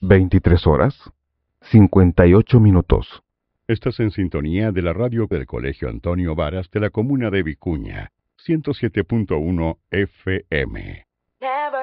23 horas, 58 minutos. Estás en sintonía de la radio del Colegio Antonio Varas de la comuna de Vicuña, 107.1 FM.